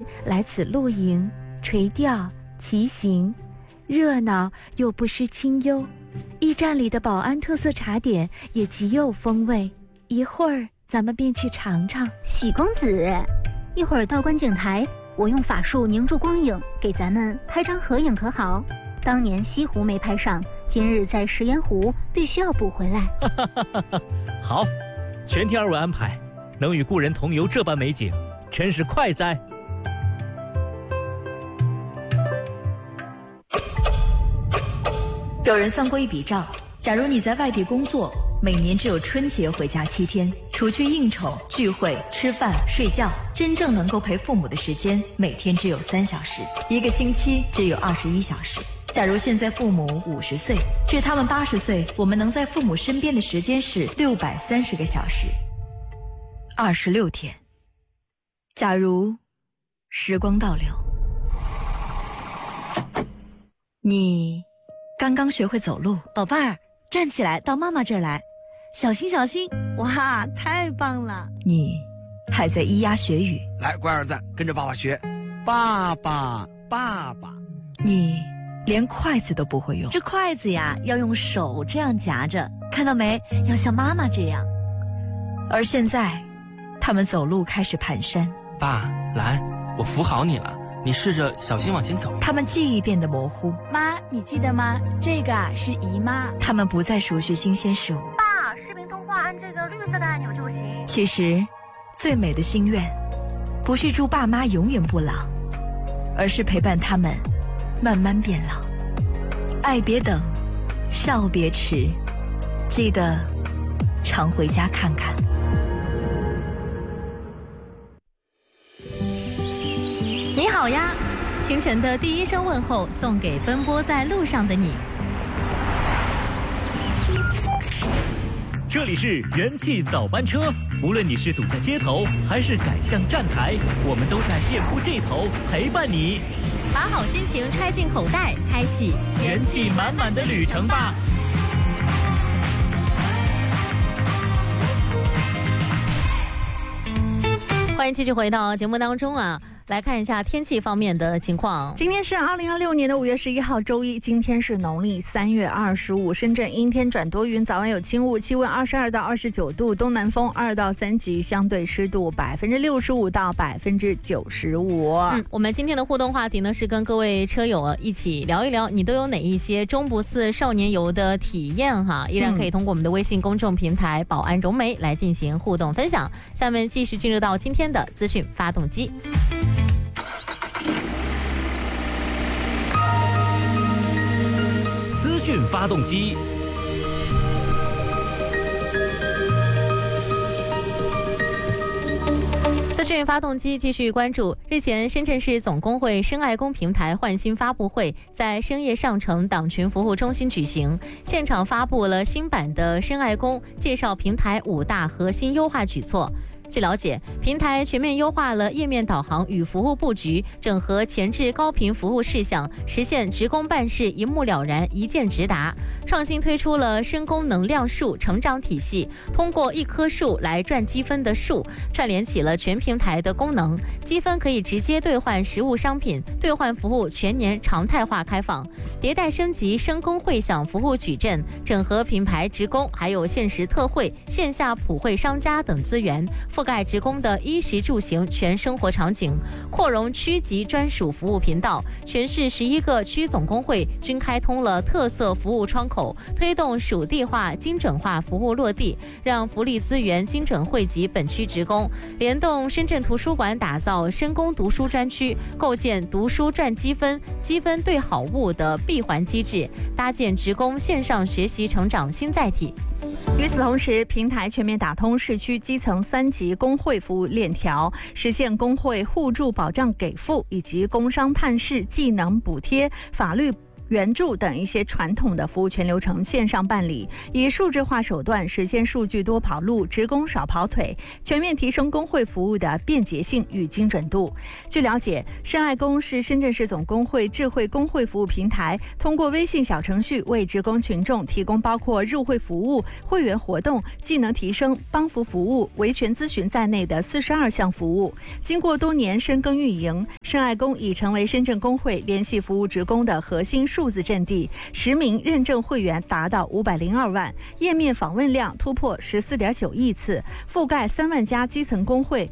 来此露营、垂钓、骑行，热闹又不失清幽。驿站里的保安特色茶点也极有风味，一会儿咱们便去尝尝。 许公子，一会儿到观景台，我用法术凝住光影，给咱们拍张合影可好？当年西湖没拍上，今日在石岩湖必须要补回来。 好，全听二位安排，能与故人同游这般美景，真是快哉！ 有人算过一笔账，假如你在外地工作，每年只有春节回家7天，除去应酬、聚会、吃饭、睡觉，真正能够陪父母的时间，每天只有3小时，一个星期只有21小时。假如现在父母50岁，至他们80岁，我们能在父母身边的时间是630个小时，26天。假如时光倒流，你刚刚学会走路， 宝贝儿，站起来，到妈妈这儿来，小心小心！哇，太棒了！ 你还在咿呀学语， 来，乖儿子，跟着爸爸学，爸爸，爸爸。 你连筷子都不会用， 这筷子呀，要用手这样夹着，看到没？要像妈妈这样。 而现在，他们走路开始蹒跚。 爸，来，我扶好你了。你试着小心往前走。 他们记忆变得模糊。 妈，你记得吗？这个是姨妈。 他们不再熟悉新鲜事物。 爸，视频通话按这个绿色的按钮就行。 其实，最美的心愿，不是祝爸妈永远不老，而是陪伴他们慢慢变老。爱别等，少别迟，记得常回家看看。 你好呀，清晨的第一声问候送给奔波在路上的你。 这里是元气早班车，无论你是堵在街头还是赶向站台，我们都在店铺这头陪伴你。 把好心情揣进口袋，开启元气满满的旅程吧。 欢迎继续回到节目当中啊，来看一下天气方面的情况。 今天是2026年的5月11号周一，今天是农历3月25，深圳阴天转多云，早晚有轻雾，气温22到29度，东南风2到3级，相对湿度65%到95%。 我们今天的互动话题呢，是跟各位车友一起聊一聊，你都有哪一些中不四少年游的体验哈？依然可以通过我们的微信公众平台保安融媒来进行互动分享。下面继续进入到今天的资讯发动机。 资讯发动机。 资讯发动机继续关注，日前深圳市总工会深爱工平台焕新发布会在深业上城党群服务中心举行，现场发布了新版的深爱工，介绍平台5大核心优化举措。据了解，平台全面优化了页面导航与服务布局，整合前置高频服务事项，实现职工办事一目了然、一键直达。创新推出了深工能量树成长体系，通过一棵树来赚积分的树，串联起了全平台的功能，积分可以直接兑换实物商品，兑换服务全年常态化开放。迭代升级深工会享服务矩阵，整合品牌职工还有限时特惠、线下普惠商家等资源，覆盖职工的衣食住行全生活场景，扩容区级专属服务频道，全市11个区总工会均开通了特色服务窗口，推动属地化、精准化服务落地，让福利资源精准惠及本区职工。联动深圳图书馆打造深工读书专区，构建读书赚积分、积分兑好物的闭环机制，搭建职工线上学习成长新载体。 与此同时，平台全面打通市区基层3级工会服务链条，实现工会互助保障给付以及工伤探视、技能补贴、法律援助等一些传统的服务全流程线上办理，以数字化手段实现数据多跑路、职工少跑腿，全面提升工会服务的便捷性与精准度。据了解，深爱工是深圳市总工会智慧工会服务平台，通过微信小程序为职工群众提供包括入会服务、会员活动、技能提升、帮扶服务、维权咨询在内的42项服务。经过多年深耕运营， 深爱工已成为深圳工会联系服务职工的核心数字阵地，10名认证会员达到502万，页面访问量突破14.9亿次，覆盖3万家基层工会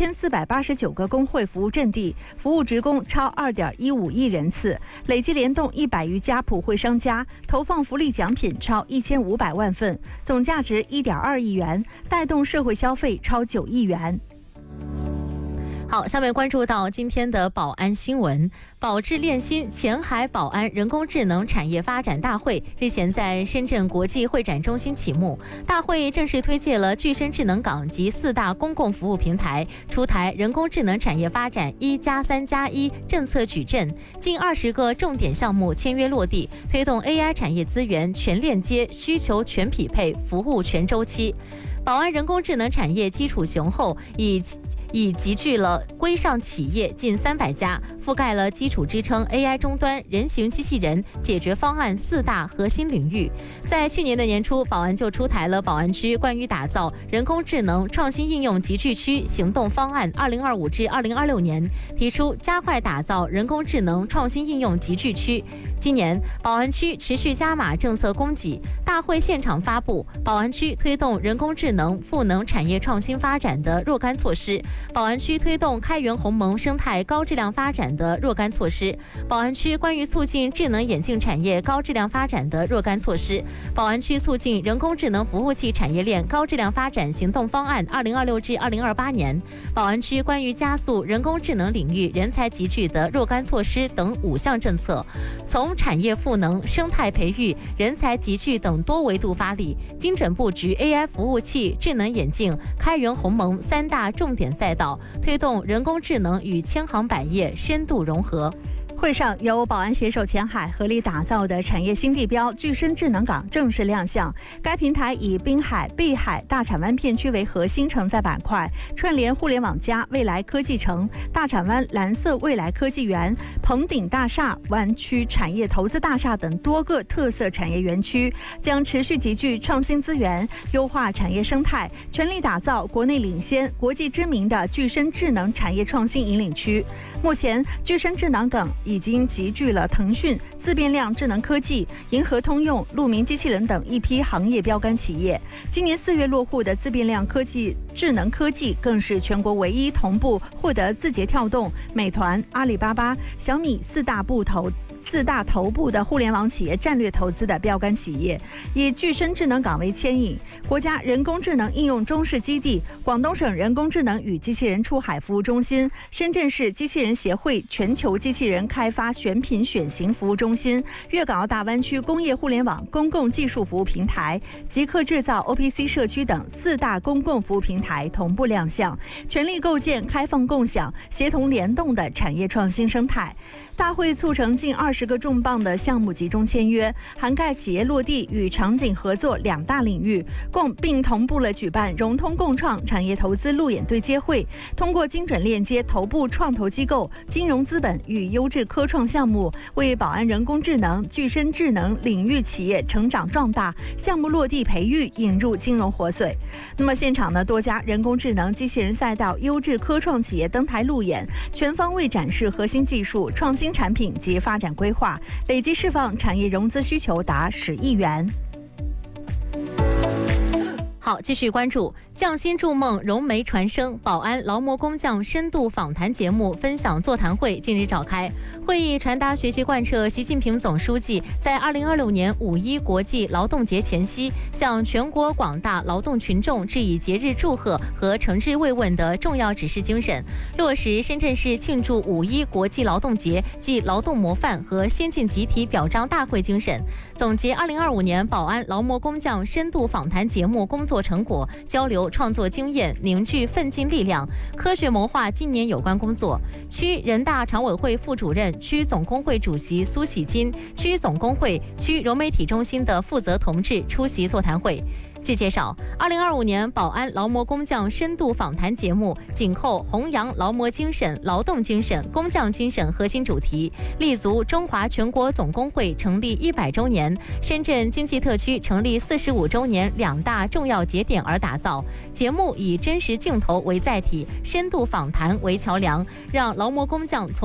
，1489个工会服务阵地，服务职工超2.15亿人次，累计联动100余家普惠商家，投放福利奖品超1500万份，总价值1.2亿元，带动社会消费超9亿元。 好，下面关注到今天的保安新闻。保智炼新前海保安人工智能产业发展大会日前在深圳国际会展中心启幕。大会正式推介了具身智能港及4大公共服务平台，出台人工智能产业发展1+3+1政策矩阵，近20个重点项目签约落地，推动 AI 产业资源全链接、需求全匹配、服务全周期。保安人工智能产业基础雄厚，已集聚了规上企业近300家，覆盖了基础支撑、AI 终端、人形机器人、解决方案4大核心领域。在去年的年初，保安就出台了保安区关于打造人工智能创新应用集聚区行动方案2025至2026年，提出加快打造人工智能创新应用集聚区。今年，保安区持续加码政策供给，大会现场发布保安区推动人工智能赋能产业创新发展的若干措施，保安区推动开源鸿蒙生态高质量发展的若干措施，保安区关于促进智能眼镜产业高质量发展的若干措施，保安区促进人工智能服务器产业链高质量发展行动方案2026至2028年，保安区关于加速人工智能领域人才集聚的若干措施等5项政策，从产业赋能、生态培育、人才集聚等多维度发力，精准布局 AI 服务器、智能眼镜、开源鸿蒙3大重点赛道，推动人工智能与千行百业深度融合。 会上由保安携手前海合力打造的产业新地标具身智能港正式亮相。该平台以滨海、碧海、大铲湾片区为核心承载板块，串联互联网+未来科技城、大铲湾蓝色未来科技园、棚顶大厦、湾区产业投资大厦等多个特色产业园区，将持续集聚创新资源，优化产业生态，全力打造国内领先、国际知名的具身智能产业创新引领区。目前，具身智能港已经集聚了腾讯、自变量智能科技、银河通用、鹿鸣机器人等一批行业标杆企业。今年4月落户的自变量科技智能科技更是全国唯一同步获得字节跳动、美团、阿里巴巴、小米4大头部的互联网企业战略投资的标杆企业。以具身智能港为牵引，国家人工智能应用中试基地、广东省人工智能与机器人出海服务中心、深圳市机器人协会全球机器人开发选品选型服务中心、粤港澳大湾区工业互联网公共技术服务平台、极客制造 OPC 社区等4大公共服务平台同步亮相，全力构建开放共享、协同联动的产业创新生态。大会促成近20个重磅的项目集中签约，涵盖企业落地与场景合作2大领域，并同步了举办融通共创产业投资路演对接会，通过精准链接头部创投机构、金融资本与优质科创项目，为保安人工智能、具身智能领域企业成长壮大、项目落地培育引入金融活水。那么现场呢，多家人工智能机器人赛道优质科创企业登台路演，全方位展示核心技术、创新产品及发展规划，累计释放产业融资需求达10亿元。 好，继续关注匠心筑梦，融媒传声。保安劳模工匠深度访谈节目分享座谈会近日召开。会议传达学习贯彻习近平总书记在2026年5·1国际劳动节前夕向全国广大劳动群众致以节日祝贺和诚挚慰问的重要指示精神，落实深圳市庆祝5·1国际劳动节暨劳动模范和先进集体表彰大会精神，总结2025年保安劳模工匠深度访谈节目工作成果，交流创作经验，凝聚奋进力量，科学谋划今年有关工作。区人大常委会副主任、区总工会主席苏喜金、区总工会区融媒体中心的负责同志出席座谈会。据介绍，2025年保安劳模工匠深度访谈节目紧扣弘扬劳模精神、劳动精神、工匠精神核心主题，立足中华全国总工会成立100周年、深圳经济特区成立45周年2大重要节点而打造。节目以真实镜头为载体，深度访谈为桥梁，让劳模工匠从